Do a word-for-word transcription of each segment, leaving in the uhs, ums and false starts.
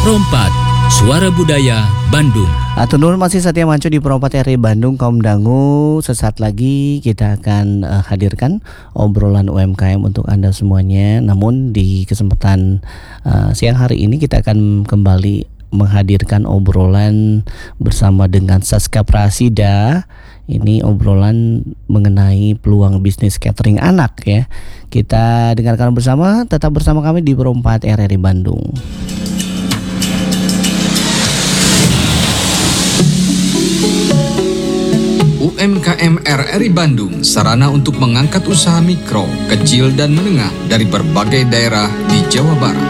Perompat, Suara Budaya Bandung. Atur nuhun masih Satya Manco di Perompat R I Bandung, kaum dangu. Sesaat lagi kita akan uh, hadirkan obrolan U M K M untuk Anda semuanya. Namun di kesempatan uh, siang hari ini kita akan kembali menghadirkan obrolan bersama dengan Saska Prasida. Ini obrolan mengenai peluang bisnis catering anak ya. Kita dengarkan bersama, tetap bersama kami di Perompat R R I Bandung. U M K M R R I Bandung, sarana untuk mengangkat usaha mikro, kecil, dan menengah dari berbagai daerah di Jawa Barat.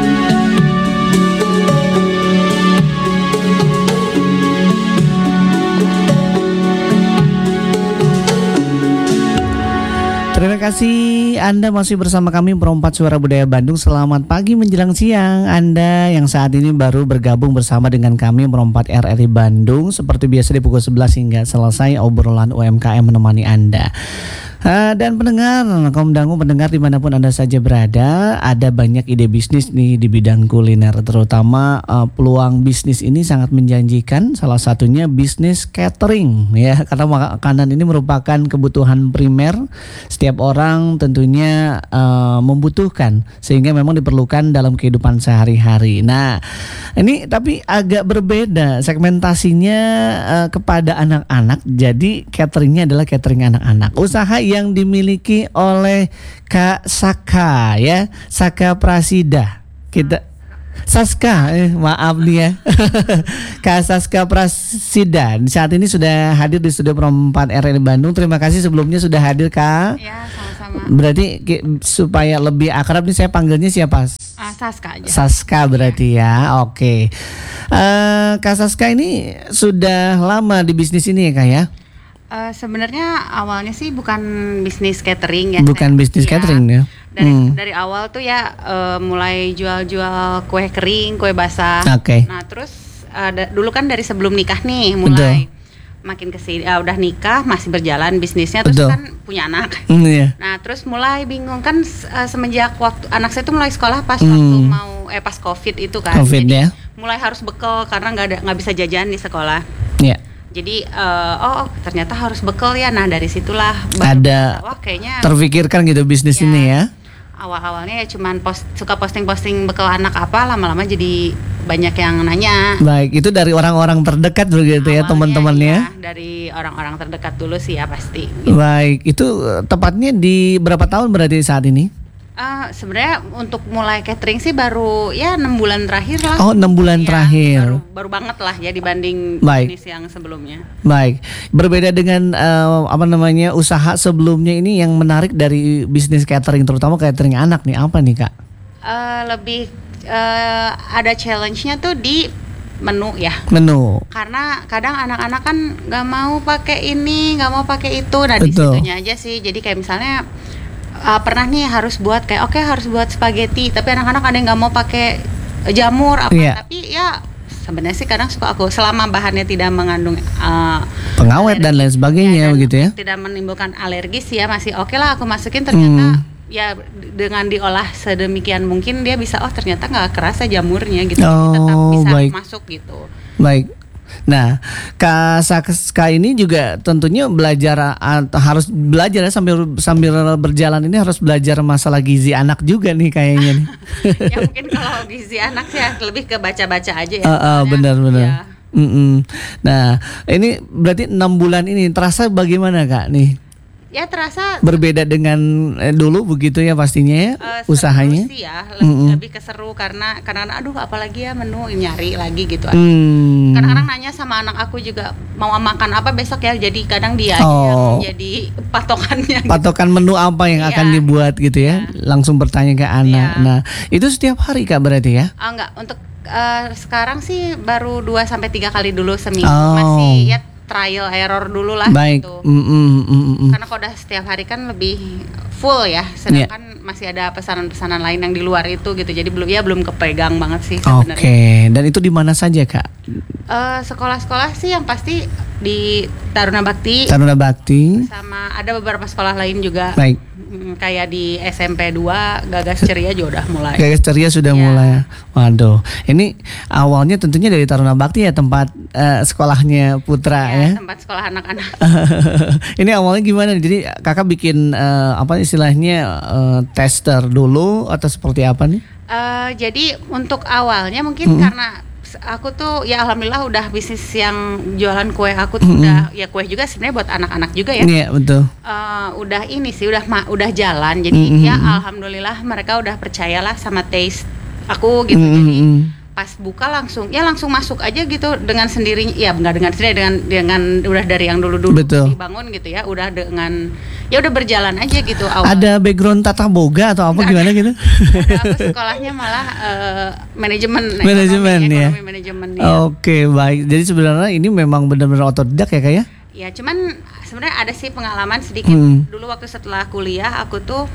Terima kasih Anda masih bersama kami Perompat Suara Budaya Bandung. Selamat pagi menjelang siang Anda yang saat ini baru bergabung bersama dengan kami Perompat R R I Bandung. Seperti biasa di pukul sebelas hingga selesai obrolan U M K M menemani Anda. Uh, dan pendengar, kaum dangu pendengar dimanapun Anda saja berada, ada banyak ide bisnis nih di bidang kuliner, terutama uh, peluang bisnis ini sangat menjanjikan. Salah satunya bisnis catering ya, karena makanan ini merupakan kebutuhan primer setiap orang tentunya uh, membutuhkan, sehingga memang diperlukan dalam kehidupan sehari-hari. Nah ini tapi agak berbeda segmentasinya uh, kepada anak-anak, jadi cateringnya adalah catering anak-anak. Usaha yang dimiliki oleh Kak Saka ya, Saka Prasida. Kita Saska, eh, maaf nih ya. Kak Saska Prasida saat ini sudah hadir di studio Perompat R R I Bandung. Terima kasih sebelumnya sudah hadir Kak. Ya, sama-sama. Berarti supaya lebih akrab nih saya panggilnya siapa? Ah, Saska aja. Saska berarti ya. Oke. Uh, Kak Saska ini sudah lama di bisnis ini ya Kak ya? Uh, sebenarnya awalnya sih bukan bisnis catering ya. Bukan saya, bisnis ya. catering ya. Dari hmm. dari awal tuh ya uh, mulai jual-jual kue kering, kue basah. Oke. Okay. Nah terus uh, da- dulu kan dari sebelum nikah nih mulai. Betul. Makin kesini, uh, udah nikah masih berjalan bisnisnya, terus Betul. kan punya anak. Mm, yeah. Nah terus mulai bingung kan uh, semenjak waktu anak saya tuh mulai sekolah pas mm. waktu mau eh pas COVID itu kan. COVID Jadi ya. mulai harus bekal karena nggak ada nggak bisa jajan di sekolah. Iya. Yeah. Jadi uh, oh ternyata harus bekal ya. Nah dari situlah ada wah kayaknya terpikirkan gitu bisnis ya, ini ya. Awal-awalnya ya cuman post, suka posting-posting bekal anak apa, lama-lama jadi banyak yang nanya. Baik, itu dari orang-orang terdekat begitu ya teman-temannya. Iya, dari orang-orang terdekat dulu sih ya pasti. Gitu. Baik, itu tepatnya di berapa tahun berarti saat ini? Uh, sebenarnya untuk mulai catering sih baru ya enam bulan terakhir lah. Oh enam bulan ya, terakhir. Baru, baru banget lah ya dibanding Baik. bisnis yang sebelumnya. Baik, berbeda dengan uh, apa namanya usaha sebelumnya ini yang menarik dari bisnis catering, terutama catering anak nih apa nih Kak? Uh, lebih uh, ada challenge-nya tuh di menu ya. Menu. Karena kadang anak-anak kan nggak mau pakai ini, nggak mau pakai itu. Nah di situnya aja sih. Jadi kayak misalnya Uh, pernah nih harus buat kayak oke okay, harus buat spaghetti, tapi anak-anak ada yang nggak mau pakai jamur apa, yeah. Tapi ya sebenarnya sih kadang suka aku selama bahannya tidak mengandung uh, pengawet dan lain sebagainya ya, begitu ya. Tidak menimbulkan alergi sih ya masih oke okay lah aku masukin, ternyata hmm. ya dengan diolah sedemikian mungkin dia bisa oh ternyata nggak kerasa jamurnya gitu, oh, tetap bisa baik. masuk gitu. Baik. Nah, Kak Saska ini juga tentunya belajar harus belajar ya sambil sambil berjalan ini harus belajar masalah gizi anak juga nih kayaknya nih. Ya mungkin kalau gizi anak sih lebih ke baca-baca aja ya. Uh, uh, benar-benar. Ya. Nah, ini berarti enam bulan ini terasa bagaimana Kak nih? Ya terasa berbeda dengan eh, dulu begitu ya pastinya ya uh, usahanya. Sih ya, lebih, mm-hmm. lebih keseru karena karena aduh apalagi ya menu nyari lagi gitu. Hmm. Kadang-kadang nanya sama anak aku juga mau makan apa besok ya, jadi kadang dia oh. aja yang jadi patokannya. Patokan gitu. Menu apa yang ya. akan dibuat gitu ya, ya. Langsung bertanya ke anak. Ya. Nah itu setiap hari Kak berarti ya? Oh, enggak, untuk uh, sekarang sih baru dua sampai tiga kali dulu seminggu oh. masih ya. Trial error dulu lah. Baik. Gitu. Mm, mm, mm, mm. Karena kalau udah setiap hari kan lebih full ya, sedangkan yeah. masih ada pesanan-pesanan lain yang di luar itu gitu. Jadi belum ya belum kepegang banget sih sebenarnya. Oke. Okay. Dan itu di mana saja Kak? Uh, sekolah-sekolah sih yang pasti di Taruna Bakti. Taruna Bakti. Sama ada beberapa sekolah lain juga. Baik. Hmm, kayak di S M P dua Gagas Ceria juga udah mulai. Gagas Ceria sudah Ya. mulai. Waduh, ini awalnya tentunya dari Taruna Bakti ya, tempat eh, sekolahnya Putra ya. Ya, tempat sekolah anak-anak. Ini awalnya gimana? Jadi kakak bikin eh, apa istilahnya eh, tester dulu atau seperti apa nih? Eh, jadi untuk awalnya mungkin Mm-mm. karena s- aku tuh ya alhamdulillah udah bisnis yang jualan kue aku tuh Mm-mm. udah ya kue juga sebenarnya buat anak-anak juga ya. Iya betul. Eh, udah ini sih udah ma- udah jalan jadi Mm-mm. ya alhamdulillah mereka udah percayalah sama taste aku gitu. Jadi Mm-mm. pas buka langsung ya langsung masuk aja gitu dengan sendirinya ya nggak dengan sendiri dengan dengan udah dari yang dulu-dulu Betul. dibangun gitu ya udah dengan ya udah berjalan aja gitu awal. Ada background tata boga atau apa Nggak gimana gitu? Ada, aku sekolahnya malah eh, manajemen Manajemen, ekonomi, ya. ekonomi manajemen ya. Oke baik. Jadi sebenarnya ini memang benar-benar otodidak ya kak ya? Ya cuman sebenarnya ada sih pengalaman sedikit Hmm. dulu waktu setelah kuliah aku tuh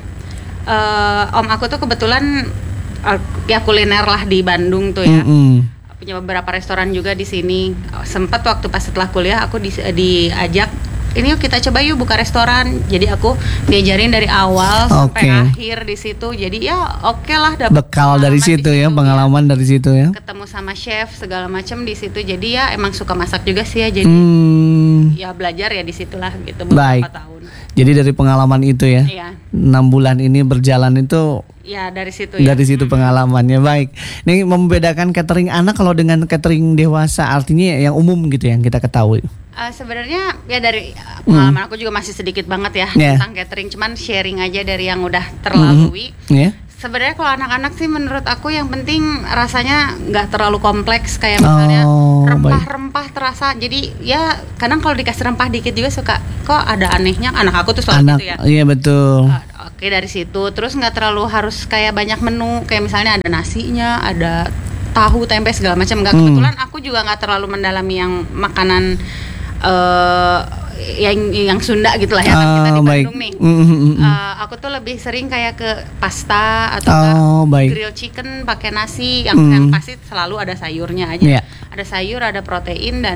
eh, om aku tuh kebetulan eh, ya kuliner lah di Bandung tuh ya. Mm-mm. Punya beberapa restoran juga di sini. Sempat waktu pas setelah kuliah aku di, diajak ini yuk kita coba yuk buka restoran. Jadi aku diajarin dari awal sampai Oke. akhir di situ. Jadi ya oke lah dapet Bekal dari pengalaman di situ ya, situ, pengalaman dari situ ya. ketemu sama chef segala macam di situ. Jadi ya emang suka masak juga sih ya. Jadi Hmm, ya belajar ya di situlah gitu Baik. beberapa tahun. jadi dari pengalaman itu ya, Iya. enam bulan ini berjalan itu Ya dari situ ya. dari situ pengalamannya. Baik. Ini membedakan catering anak kalau dengan catering dewasa artinya yang umum gitu yang kita ketahui. Eh, sebenarnya ya dari uh, pengalaman aku juga masih sedikit banget ya Yeah. tentang catering. Cuman sharing aja dari yang udah terlalui. Ya. Sebenarnya kalau anak-anak sih menurut aku yang penting rasanya nggak terlalu kompleks kayak misalnya Oh, rempah-rempah terasa. Jadi ya kadang kalau dikasih rempah dikit juga suka kok ada anehnya. Anak aku tuh selalu Anak, gitu ya. iya betul. Uh, Oke dari situ terus nggak terlalu harus kayak banyak menu kayak misalnya ada nasinya, ada tahu, tempe segala macam. Nggak Hmm. kebetulan aku juga nggak terlalu mendalami yang makanan eh yang yang Sunda gitu lah ya kan kita Ah, di baik. Bandung nih. Mm, mm, mm, mm. Eh, aku tuh lebih sering kayak ke pasta atau Oh, enggak baik. grill chicken pakai nasi yang Hmm. yang pasti selalu ada sayurnya aja. Iya. Ada sayur, ada protein dan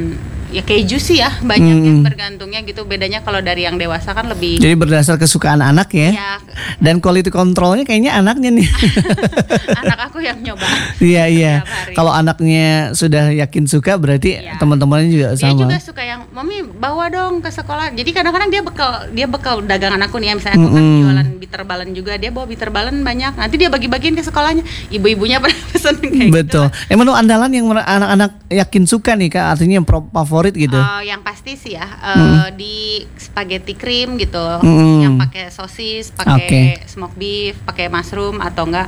ya keju sih ya banyak Hmm. yang bergantungnya gitu. Bedanya kalau dari yang dewasa kan lebih Jadi berdasar kesukaan anak ya. ya Dan quality controlnya kayaknya anaknya nih. anak aku yang nyoba. Iya iya. Setiap hari. Kalau anaknya sudah yakin suka berarti Iya. teman-temannya juga Dia sama. juga suka yang mami bawa dong ke sekolah. Jadi kadang-kadang dia bekal dia bekal dagangan aku nih ya misalnya aku kan Mm-mm. jualan bitter balen juga dia bawa bitter balen banyak. Nanti dia bagi-bagiin ke sekolahnya. Ibu-ibunya pada pesen kayak Betul. gitu. Eh menu andalan yang mer- anak-anak yakin suka nih kak, artinya yang pro- favorit gitu. Eh, yang pasti sih ya eh, di spaghetti cream gitu, Mm-mm. yang pakai sosis, pakai Oke. smoked beef, pakai mushroom atau enggak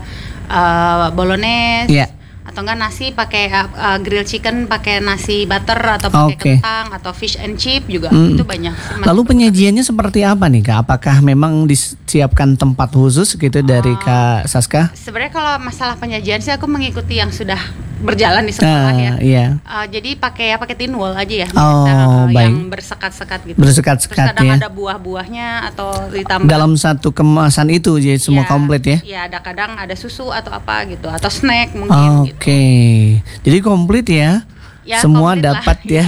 eh, bolognese. Iya. Atau enggak nasi pakai uh, uh, grill chicken pakai nasi butter atau pakai Oke. kentang atau fish and chip juga Mm. itu banyak. sih. Lalu penyajiannya seperti apa nih kak? Apakah memang disiapkan tempat khusus gitu dari kak Saska? Sebenarnya kalau masalah penyajian sih aku mengikuti yang sudah berjalan di sekolah ya. Ah, iya. Uh, jadi pakai ya pakai tin wall aja ya, Oh, biasa, uh, baik. yang bersekat-sekat gitu. Bersekat-sekat Terus kadang ya. ada buah-buahnya atau ditambah Dalam satu kemasan itu jadi semua ya, komplit ya? Ya ada kadang ada susu atau apa gitu atau snack Oke, mungkin gitu. jadi komplit ya. Ya, Semua komplit lah, dapat ya.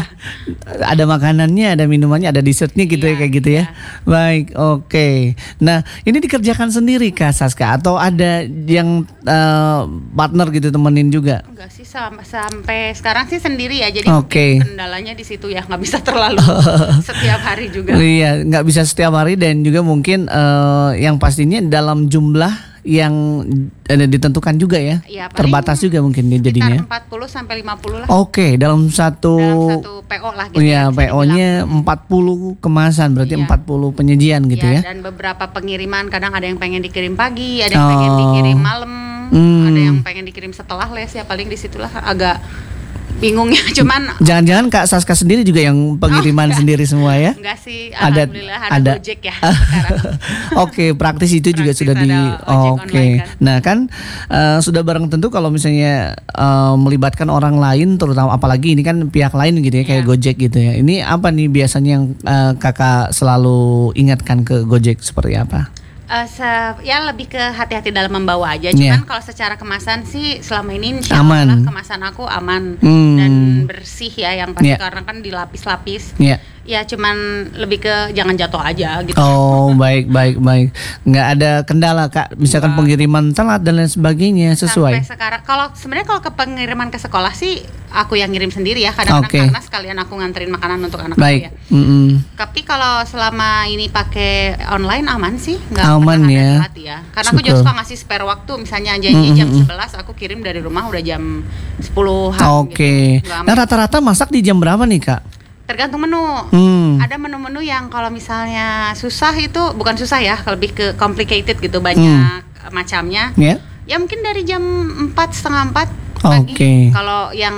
Ada makanannya, ada minumannya, ada dessertnya gitu ya Iya, kayak gitu ya. iya. Baik, oke. Nah, ini dikerjakan sendiri Kak Saska atau ada yang eh, partner gitu temenin juga? Enggak sih sam- sampai sekarang sih sendiri ya. Jadi Oke. mungkin kendalanya di situ ya nggak bisa terlalu setiap hari juga. Iya, nggak bisa setiap hari dan juga mungkin eh, yang pastinya dalam jumlah yang ada ditentukan juga ya. Iya, paling Terbatas juga mungkin dia jadinya. Sekitar empat puluh sampai lima puluh lah. Oke, dalam satu Dalam satu P O lah gitu. Iya, ya, bisa P O-nya dibilang. empat puluh kemasan, berarti Iya. empat puluh penyajian gitu ya. Dan beberapa pengiriman kadang ada yang pengen dikirim pagi, ada yang pengen Oh. dikirim malam, Hmm. ada yang pengen dikirim setelah les ya paling disitulah agak bingung ya. Cuman Jangan-jangan Kak Saska sendiri juga yang pengiriman sendiri semua ya? enggak sih, Ada- alhamdulillah ada, ada. Gojek ya sekarang. Oke, praktis itu juga Praktis sudah di. ada ojek Oke, online kan. nah kan eh, sudah bareng tentu kalau misalnya eh, melibatkan orang lain, terutama apalagi ini kan pihak lain gitu ya, kayak Iya. Gojek gitu ya. Ini apa nih biasanya yang eh, kakak selalu ingatkan ke Gojek seperti apa? Eh, se- ya lebih ke hati-hati dalam membawa aja. Iya. Cuman kalau secara kemasan sih selama ini insya Aman. Allah kemasan aku aman Hmm. dan bersih ya yang pasti Iya. karena kan dilapis-lapis. Ya, ya cuman lebih ke jangan jatuh aja gitu. Oh, baik baik baik. Nggak ada kendala Kak, misalkan Nggak. pengiriman telat dan lain sebagainya sesuai. Sampai sekarang kalau sebenarnya kalau ke pengiriman ke sekolah sih aku yang ngirim sendiri ya kadang-kadang Oke. karena sekalian aku nganterin makanan untuk anak aku Baik. ya. Mm-mm. Tapi kalau selama ini pakai online aman sih, nggak Aman pernah ada ya. telat ya. Karena aku juga Syukur. suka ngasih spare waktu, misalnya janji jam Mm-mm. sebelas aku kirim dari rumah udah jam sepuluhan Oke. gitu. Nggak Nah aman. rata-rata masak di jam berapa nih Kak? Tergantung menu. Hmm. Ada menu-menu yang kalau misalnya susah itu bukan susah ya, lebih ke complicated gitu, banyak macamnya. Ya. Ya mungkin dari jam empat setengah empat pagi. Oke. Kalau yang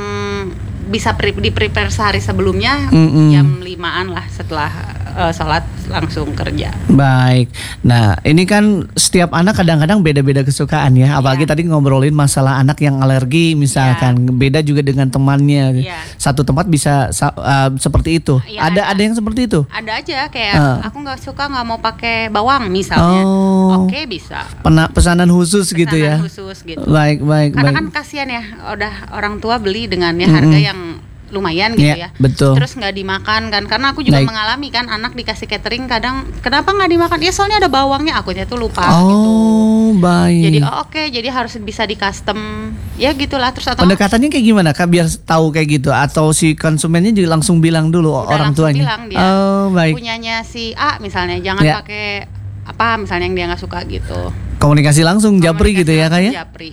bisa pre- di prepare sehari sebelumnya Mm-mm. jam limaan lah setelah uh, sholat langsung kerja. Baik. Nah, ini kan setiap anak kadang-kadang beda-beda kesukaan ya. Apalagi Iya. tadi ngobrolin masalah anak yang alergi misalkan, beda juga dengan temannya. Iya. Satu tempat bisa sa- uh, seperti itu. Iya, ada ada. ada yang seperti itu. Ada aja kayak Ah. aku nggak suka nggak mau pakai bawang misalnya. Oh. Oke bisa. Pena- pesanan khusus gitu ya. Pesanan khusus gitu. Baik, baik, Karena baik. kan kasihan ya, udah orang tua beli dengan ya harga Mm-mm. yang lumayan gitu Iya, ya. betul. Terus nggak dimakan kan? Karena aku juga Baik. mengalami kan anak dikasih catering kadang kenapa nggak dimakan? Ya soalnya ada bawangnya, akunya tuh lupa gitu. Oh, baik. Jadi oh oke, jadi harus bisa di custom. Ya gitulah terus atau Pendekatannya kayak gimana Kak biar tahu kayak gitu, atau si konsumennya juga langsung bilang dulu udah orang langsung tuanya. bilang dia. Oh, baik. Punyanya si A misalnya jangan Ya. pakai apa misalnya yang dia nggak suka gitu. Komunikasi langsung japri Komunikasi gitu ya Kak ya. langsung Japri.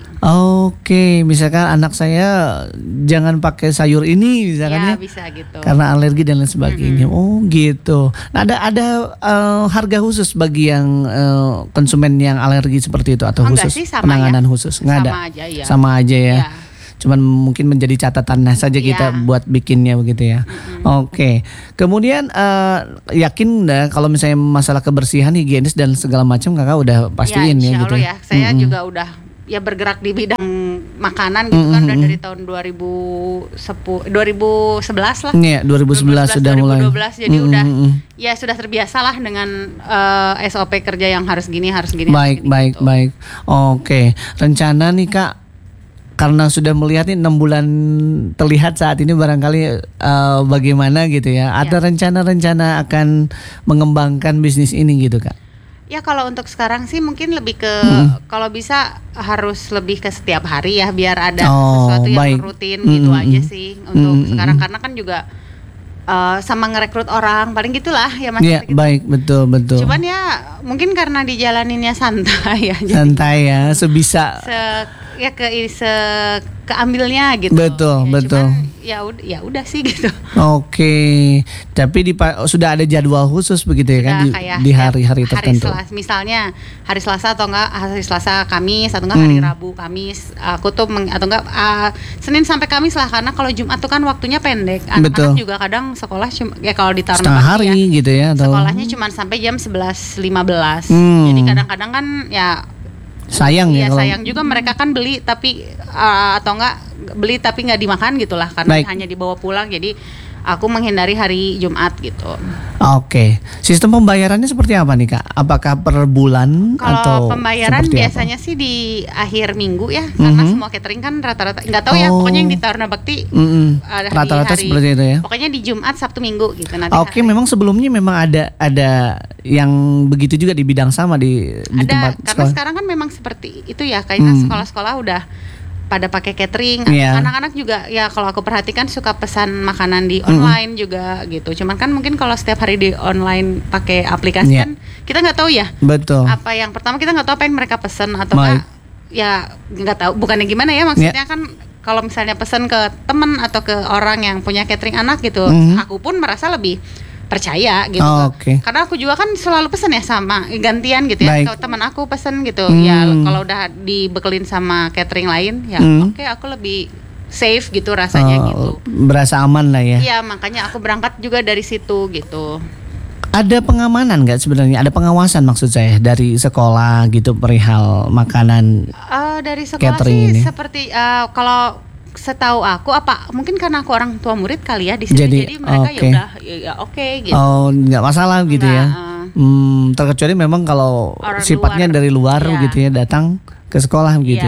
Oke, misalkan anak saya jangan pakai sayur ini misalkan Ya, ya, bisa gitu. karena alergi dan lain sebagainya. Oh gitu. Nah ada ada eh, harga khusus bagi yang eh, konsumen yang alergi seperti itu atau Oh, enggak khusus sih, sama penanganan ya. khusus? Nggak ada. Sama aja, ya. Sama aja ya. Ya. Cuman mungkin menjadi catatan nah saja kita Iya. buat bikinnya begitu ya. Oke. Kemudian eh, yakin dah kalau misalnya masalah kebersihan, higienis dan segala macam Kakak udah pastiin ya, insya gitu. Allah ya. Saya Mm-mm. juga udah ya bergerak di bidang makanan gitu kan udah dari tahun dua ribu sepuluh dua ribu sebelas lah. Iya, dua ribu sebelas sudah mulai. dua ribu dua belas jadi Mm-mm, udah mm-mm. ya sudah terbiasa lah dengan eh, S O P kerja yang harus gini harus gini. Baik, harus gini baik, gitu. baik. Oke, rencana nih Kak, karena sudah melihat nih enam bulan terlihat saat ini barangkali eh, bagaimana gitu ya. Ada rencana-rencana akan mengembangkan bisnis ini gitu Kak? Ya kalau untuk sekarang sih mungkin lebih ke kalau bisa harus lebih ke setiap hari ya biar ada Oh, sesuatu yang baik. rutin Mm, gitu mm, aja mm. sih untuk Mm, mm, sekarang mm. karena kan juga eh, sama ngerekrut orang paling gitulah ya Mas. Iya, gitu. baik, betul, betul. Cuman ya mungkin karena dijalaninnya santai ya. Jadi Santai ya, sebisa. se ya ke se keambilnya gitu. Betul, Ya, betul. Cuman ya udah ya udah sih gitu. Oke, tapi di sudah ada jadwal khusus begitu ya kan di, Udah kayak di setiap hari-hari tertentu. Selasa, misalnya hari Selasa atau enggak hari Selasa Kamis atau enggak hari Hmm. Rabu Kamis aku tuh meng- atau enggak ah, Senin sampai Kamis lah karena kalau Jumat tuh kan waktunya pendek. Betul. Anak-anak juga kadang sekolah cuma ya kalau di Taruna Setengah Bakti hari ya, gitu ya atau sekolahnya cuma sampai jam sebelas lima belas. Hmm. Jadi kadang-kadang kan ya sayang ya iya kalau sayang juga mereka kan beli tapi uh, atau enggak beli tapi nggak dimakan gitulah karena Baik. hanya dibawa pulang jadi aku menghindari hari Jumat gitu. Oke, sistem pembayarannya seperti apa nih Kak? Apakah per bulan Kalau atau pembayaran seperti apa? biasanya sih di akhir minggu ya karena Mhm. semua catering kan rata-rata nggak tahu ya Oh. pokoknya yang di Taruna Bakti Mm-mm. ada di Rata-rata hari- seperti itu ya. pokoknya di Jumat Sabtu Minggu gitu nanti. Oke, hari- memang sebelumnya memang ada ada yang begitu juga di bidang sama di di ada tempat karena sekolah. sekarang kan memang seperti itu ya kayaknya Hmm. sekolah-sekolah udah pada pakai catering. Iya. Anak-anak juga ya kalau aku perhatikan suka pesan makanan di Mm-mm. online juga gitu. Cuman kan mungkin kalau setiap hari di online pakai aplikasi Iya. kan kita nggak tahu ya Betul. apa yang pertama kita nggak tahu apa yang mereka pesan atau Baik. nggak ya nggak tahu bukannya gimana ya maksudnya kan kalau misalnya pesan ke teman atau ke orang yang punya catering anak gitu Mhm. aku pun merasa lebih percaya gitu. Oh, oke. Karena aku juga kan selalu pesen ya sama gantian gitu ya. Baik. Kalau teman aku pesen gitu, Hmm. ya kalau udah dibekelin sama catering lain, ya Hmm. oke aku lebih safe gitu rasanya Oh, gitu. berasa aman lah ya. Iya makanya aku berangkat juga dari situ gitu. Ada pengamanan nggak sebenarnya? Ada pengawasan maksud saya dari sekolah gitu perihal makanan. Eh, dari sekolah Catering sih ini. seperti eh, kalau setahu aku apa mungkin karena aku orang tua murid kali ya di sini Jadi, jadi, mereka oke. ya udah ya, ya oke gitu. Oh, nggak masalah gitu Nggak, ya. eh. Hmm, terkecuali memang kalau Orang sifatnya luar, dari luar iya. gitu ya datang ke sekolah gitu ya. Iya.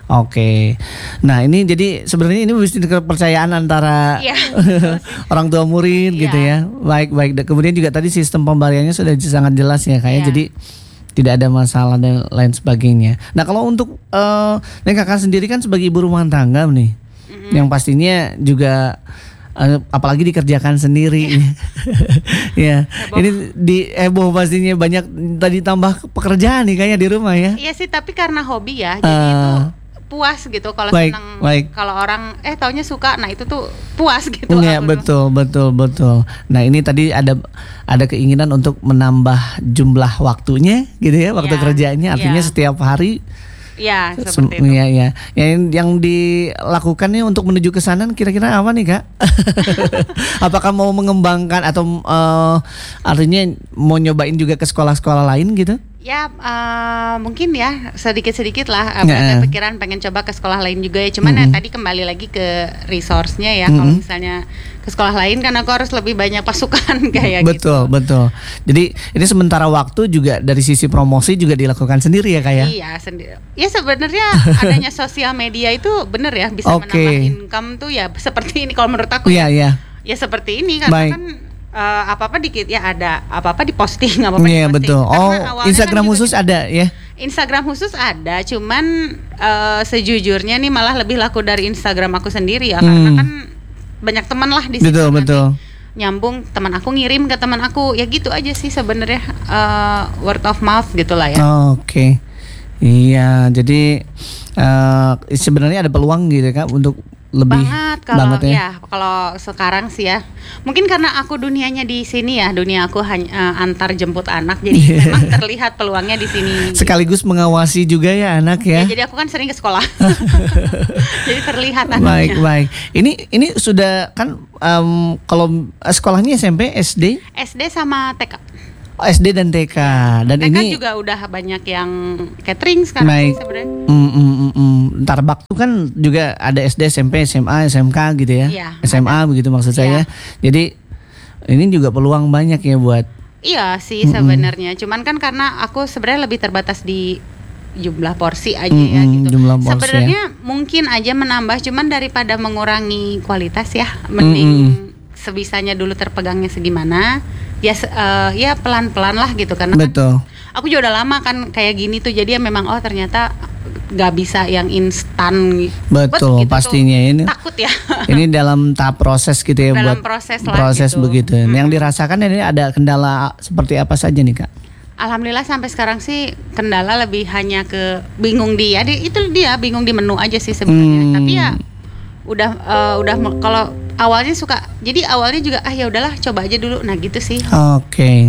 Oke. Nah, ini jadi sebenarnya ini mesti kepercayaan antara Iya. orang tua murid Iya. gitu ya. Baik, baik. Dan kemudian juga tadi sistem pemberiannya sudah sangat jelas ya kayak. Iya. Jadi tidak ada masalah dan lain sebagainya. Nah, kalau untuk eh Neng Kakak sendiri kan sebagai ibu rumah tangga nih. Mm-mm. Yang pastinya juga eh, apalagi dikerjakan sendiri. Ya. Heboh. Ini di heboh pastinya banyak tadi tambah pekerjaan nih kayaknya di rumah ya. Iya sih, tapi karena hobi ya, jadi Eh, itu puas gitu kalau baik, seneng. baik. Kalau orang eh taunya suka, nah itu tuh puas gitu. Iya, aku tuh. betul, betul, betul. Nah, ini tadi ada ada keinginan untuk menambah jumlah waktunya gitu ya, waktu Iya, kerjanya artinya iya. setiap hari. Iya, Sem- seperti itu. Iya, iya. Yang yang dilakukannya untuk menuju ke sana kira-kira apa nih, Kak? Apakah mau mengembangkan atau eh, artinya mau nyobain juga ke sekolah-sekolah lain gitu? Ya eh, mungkin ya sedikit-sedikit lah. Nggak, Ada eh. pikiran pengen coba ke sekolah lain juga ya. Cuman ya Mm-mm. tadi kembali lagi ke resource-nya ya. Kalau Mm-mm. misalnya ke sekolah lain kan aku harus lebih banyak pasukan kayak Betul, gitu. betul. Jadi ini sementara waktu juga dari sisi promosi juga dilakukan sendiri ya, Kak ya? Iya sendiri. Ya sebenarnya adanya sosial media itu bener ya bisa Oke. menambah income tuh ya seperti ini kalau menurut aku. Iya, ya. iya. Ya seperti ini karena Baik. kan eh, apa-apa dikit ya ada, apa-apa diposting, apa-apa Iya, diposting. betul. Karena Oh, awalnya Instagram kan juga khusus gitu. ada ya? Instagram khusus ada, cuman eh, sejujurnya nih malah lebih laku dari Instagram aku sendiri ya, karena Hmm. kan banyak teman lah di situ. Betul, nanti betul. nyambung teman aku ngirim ke teman aku, ya gitu aja sih sebenarnya, eh, word of mouth gitulah ya. Oke. Iya, jadi eh, sebenarnya ada peluang gitu Kak untuk lebih Banget kalau banget ya. ya kalau sekarang sih ya, mungkin karena aku dunianya di sini ya, dunia aku hanya eh, antar jemput anak, jadi Iya. memang terlihat peluangnya di sini. Sekaligus mengawasi juga ya anak Ya, ya. jadi aku kan sering ke sekolah, jadi terlihat Baik, anaknya. baik. Ini ini sudah kan em, kalau sekolahnya S M P, S D, S D sama T K. Oh, S D dan T K. Dan Mereka ini juga udah banyak yang catering sekarang Baik. sih sebenarnya. Mm, mm, mm, mm. Ntar baktu kan juga ada S D, S M P, S M A, S M K gitu ya. Iya, S M A begitu maksud saya. Iya. Jadi ini juga peluang banyak ya buat Iya sih Mm-mm. sebenarnya. Cuman kan karena aku sebenarnya lebih terbatas di jumlah porsi aja ya Mm-mm, gitu. jumlah porsi Sebenarnya mungkin aja menambah, cuman daripada mengurangi kualitas ya, mending sebisanya dulu terpegangnya segimana. Ya se- eh, ya pelan-pelan lah gitu, karena kan betul. aku juga udah lama kan kayak gini tuh, jadi ya memang oh ternyata nggak bisa yang instan. Betul, Gitu tuh. pastinya ini. Takut ya. Ini dalam tahap proses gitu ya Dalam buat proses lah proses gitu. begitu. Yang dirasakan ini ada kendala seperti apa saja nih Kak? Alhamdulillah sampai sekarang sih kendala lebih hanya ke bingung dia, di, itu dia bingung di menu aja sih sebenarnya. Hmm. Tapi ya udah eh, udah me- kalau awalnya suka, jadi awalnya juga ah ya udahlah coba aja dulu, nah gitu sih. Oke.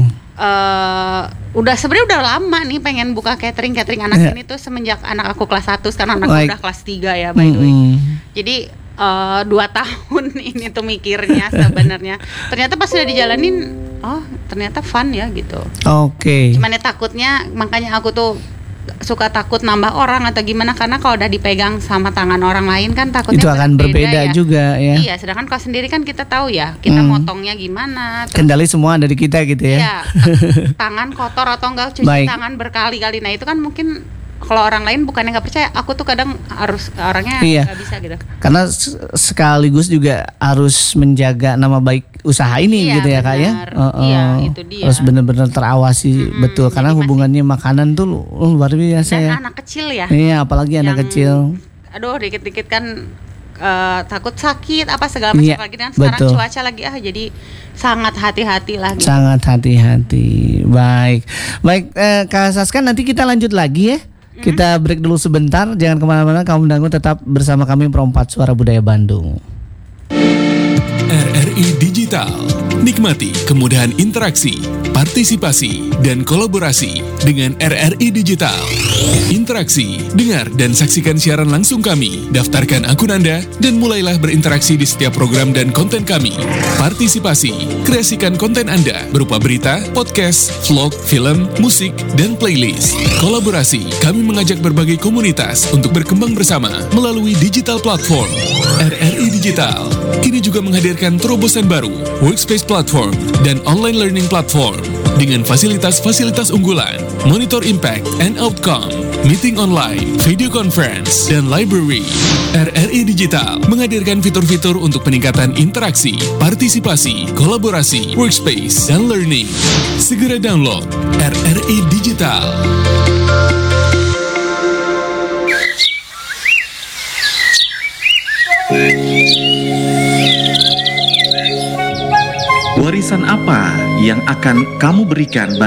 Eh udah sebenarnya udah lama nih pengen buka catering catering anak Iya. ini tuh semenjak anak aku kelas satu, sekarang anak Baik. aku udah kelas tiga ya by the way. Mm-mm. Jadi eh, dua tahun ini tuh mikirnya sebenarnya. Ternyata pas sudah dijalanin, oh ternyata fun ya gitu. Oke. Cuman ya takutnya, makanya aku tuh suka takut nambah orang atau gimana, karena kalau udah dipegang sama tangan orang lain kan takutnya Itu akan berbeda ya. juga ya. Iya, sedangkan kalau sendiri kan kita tahu ya, kita Hmm. motongnya gimana, terus Kendali semua ada di kita gitu ya. iya, tangan kotor atau enggak, cuci Baik. tangan berkali-kali. Nah, itu kan mungkin kalau orang lain bukannya nggak percaya, aku tuh kadang harus orangnya Iya. nggak bisa gitu. Karena s- sekaligus juga harus menjaga nama baik usaha ini Iya, gitu ya Kak ya. benar. Heeh. Iya, itu dia. Harus benar-benar terawasi Mm-mm, betul karena jadi masih- hubungannya makanan tuh oh, luar biasa Dan ya. anak kecil ya. Iya, apalagi anak yang- kecil. Aduh, dikit-dikit kan eh, takut sakit apa segala macam, Iya, lagi dan sekarang betul. cuaca lagi ah jadi sangat hati-hati lah gitu. Sangat hati-hati. Baik, baik eh, Kak Saska, nanti kita lanjut lagi ya. Kita break dulu sebentar. Jangan kemana-mana. Kamu Dangu tetap bersama kami Perompat Suara Budaya Bandung. R R I Digital. Nikmati kemudahan interaksi, partisipasi, dan kolaborasi dengan R R I Digital. Interaksi, dengar dan saksikan siaran langsung kami. Daftarkan akun Anda dan mulailah berinteraksi di setiap program dan konten kami. Partisipasi, kreasikan konten Anda berupa berita, podcast, vlog, film, musik, dan playlist. Kolaborasi, kami mengajak berbagai komunitas untuk berkembang bersama melalui digital platform. R R I Digital kini juga menghadirkan terobosan baru, workspace platform, dan online learning platform dengan fasilitas-fasilitas unggulan, monitor impact and outcome, meeting online, video conference, dan library. R R I Digital menghadirkan fitur-fitur untuk peningkatan interaksi, partisipasi, kolaborasi, workspace, dan learning. Segera download R R I Digital. Warisan apa yang akan kamu berikan